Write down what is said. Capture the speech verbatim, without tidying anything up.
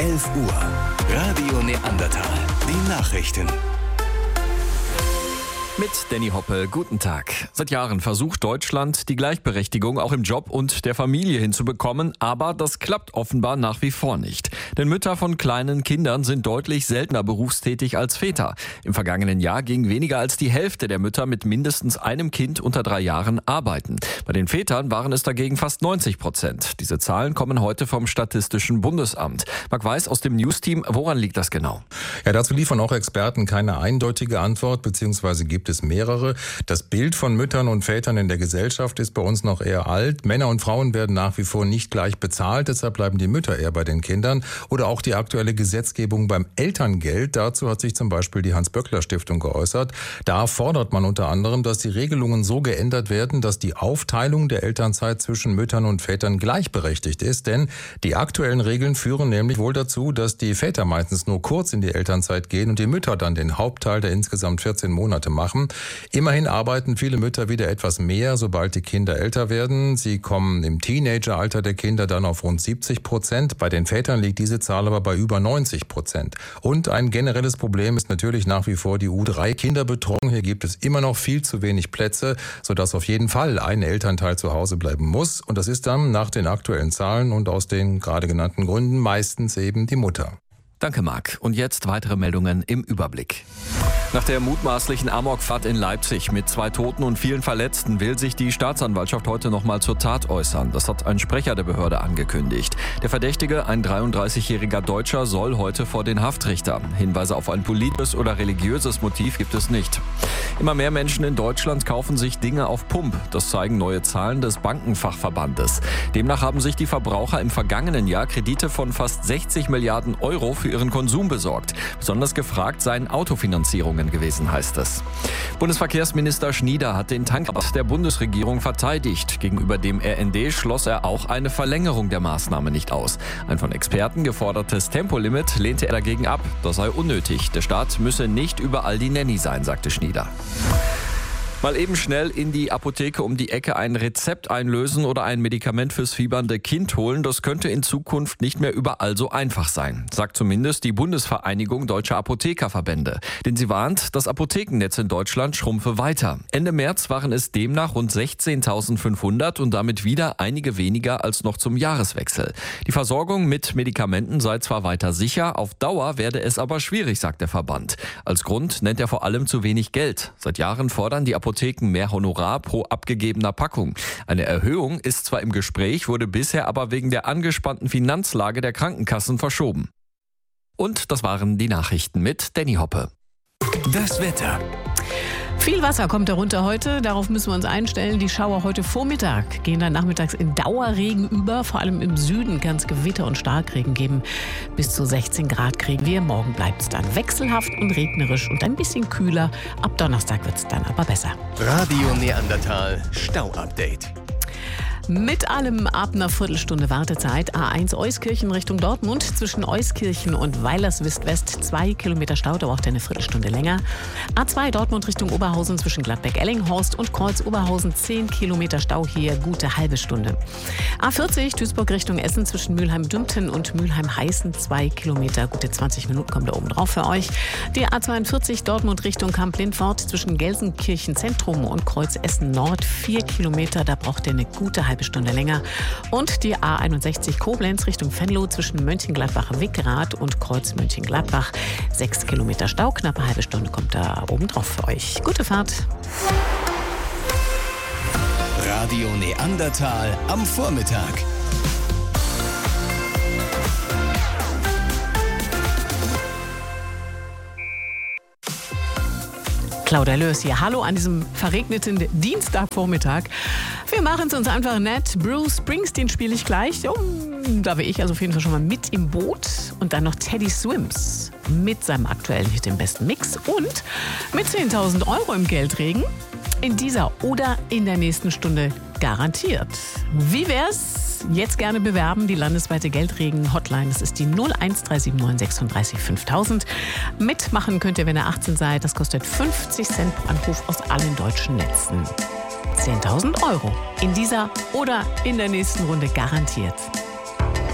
elf Uhr. Radio Neandertal. Die Nachrichten. Mit Danny Hoppe, guten Tag. Seit Jahren versucht Deutschland, die Gleichberechtigung auch im Job und der Familie hinzubekommen, aber das klappt offenbar nach wie vor nicht. Denn Mütter von kleinen Kindern sind deutlich seltener berufstätig als Väter. Im vergangenen Jahr ging weniger als die Hälfte der Mütter mit mindestens einem Kind unter drei Jahren arbeiten. Bei den Vätern waren es dagegen fast neunzig Prozent. Diese Zahlen kommen heute vom Statistischen Bundesamt. Marc Weiß aus dem News-Team, woran liegt das genau? Ja, dazu liefern auch Experten keine eindeutige Antwort, beziehungsweise gibt es mehrere. Das Bild von Müttern und Vätern in der Gesellschaft ist bei uns noch eher alt. Männer und Frauen werden nach wie vor nicht gleich bezahlt, deshalb bleiben die Mütter eher bei den Kindern. Oder auch die aktuelle Gesetzgebung beim Elterngeld. Dazu hat sich zum Beispiel die Hans-Böckler-Stiftung geäußert. Da fordert man unter anderem, dass die Regelungen so geändert werden, dass die Aufteilung der Elternzeit zwischen Müttern und Vätern gleichberechtigt ist. Denn die aktuellen Regeln führen nämlich wohl dazu, dass die Väter meistens nur kurz in die Elternzeit gehen und die Mütter dann den Hauptteil der insgesamt vierzehn Monate machen. Immerhin arbeiten viele Mütter wieder etwas mehr, sobald die Kinder älter werden. Sie kommen im Teenageralter der Kinder dann auf rund siebzig Prozent. Bei den Vätern liegt diese Zahl aber bei über neunzig Prozent. Und ein generelles Problem ist natürlich nach wie vor die U drei Kinderbetreuung. Hier gibt es immer noch viel zu wenig Plätze, sodass auf jeden Fall ein Elternteil zu Hause bleiben muss. Und das ist dann nach den aktuellen Zahlen und aus den gerade genannten Gründen meistens eben die Mutter. Danke, Marc. Und jetzt weitere Meldungen im Überblick. Nach der mutmaßlichen Amokfahrt in Leipzig mit zwei Toten und vielen Verletzten will sich die Staatsanwaltschaft heute nochmal zur Tat äußern. Das hat ein Sprecher der Behörde angekündigt. Der Verdächtige, ein dreiunddreißigjähriger Deutscher, soll heute vor den Haftrichter. Hinweise auf ein politisches oder religiöses Motiv gibt es nicht. Immer mehr Menschen in Deutschland kaufen sich Dinge auf Pump. Das zeigen neue Zahlen des Bankenfachverbandes. Demnach haben sich die Verbraucher im vergangenen Jahr Kredite von fast sechzig Milliarden Euro für ihren Konsum besorgt. Besonders gefragt seien Autofinanzierungen gewesen, heißt es. Bundesverkehrsminister Schnieder hat den Tankrabatt der Bundesregierung verteidigt. Gegenüber dem R N D schloss er auch eine Verlängerung der Maßnahme nicht aus. Ein von Experten gefordertes Tempolimit lehnte er dagegen ab. Das sei unnötig. Der Staat müsse nicht überall die Nanny sein, sagte Schnieder. Mal eben schnell in die Apotheke um die Ecke ein Rezept einlösen oder ein Medikament fürs fiebernde Kind holen, das könnte in Zukunft nicht mehr überall so einfach sein, sagt zumindest die Bundesvereinigung Deutscher Apothekerverbände. Denn sie warnt, das Apothekennetz in Deutschland schrumpfe weiter. Ende März waren es demnach rund sechzehntausendfünfhundert und damit wieder einige weniger als noch zum Jahreswechsel. Die Versorgung mit Medikamenten sei zwar weiter sicher, auf Dauer werde es aber schwierig, sagt der Verband. Als Grund nennt er vor allem zu wenig Geld. Seit Jahren fordern die Apotheken mehr Honorar pro abgegebener Packung. Eine Erhöhung ist zwar im Gespräch, wurde bisher aber wegen der angespannten Finanzlage der Krankenkassen verschoben. Und das waren die Nachrichten mit Danny Hoppe. Das Wetter. Viel Wasser kommt darunter heute, darauf müssen wir uns einstellen. Die Schauer heute Vormittag gehen dann nachmittags in Dauerregen über. Vor allem im Süden kann es Gewitter und Starkregen geben. Bis zu sechzehn Grad kriegen wir. Morgen bleibt es dann wechselhaft und regnerisch und ein bisschen kühler. Ab Donnerstag wird es dann aber besser. Radio Neandertal Stau-Update. Mit allem ab einer Viertelstunde Wartezeit. A eins Euskirchen Richtung Dortmund. Zwischen Euskirchen und Weilerswist-West zwei Kilometer Stau, da braucht ihr eine Viertelstunde länger. A zwei Dortmund Richtung Oberhausen zwischen Gladbeck-Ellinghorst und Kreuz-Oberhausen zehn Kilometer Stau, hier gute halbe Stunde. A vierzig Duisburg Richtung Essen zwischen Mülheim-Dümpten und Mülheim-Heißen zwei Kilometer, gute zwanzig Minuten kommen da oben drauf für euch. Die A zweiundvierzig Dortmund Richtung Kamp-Lindfort zwischen Gelsenkirchen Zentrum und Kreuz-Essen Nord vier Kilometer, da braucht ihr eine gute halbe Stunde länger. Und die A einundsechzig Koblenz Richtung Venlo zwischen Mönchengladbach-Wickrath und Kreuz Mönchengladbach. sechs Kilometer Stau, knappe halbe Stunde kommt da oben drauf für euch. Gute Fahrt. Radio Neandertal am Vormittag. Claudia Lörs hier. Hallo an diesem verregneten Dienstagvormittag. Wir machen es uns einfach nett. Bruce Springsteen spiele ich gleich. Oh, da wäre ich also auf jeden Fall schon mal mit im Boot. Und dann noch Teddy Swims mit seinem aktuellen Hit im besten Mix. Und mit zehntausend Euro im Geldregen. In dieser oder in der nächsten Stunde garantiert. Wie wär's? Jetzt gerne bewerben, die landesweite Geldregen-Hotline. Das ist die null eins drei sieben neun sechsunddreißig fünftausend. Mitmachen könnt ihr, wenn ihr achtzehn seid. Das kostet fünfzig Cent pro Anruf aus allen deutschen Netzen. zehntausend Euro in dieser oder in der nächsten Runde garantiert.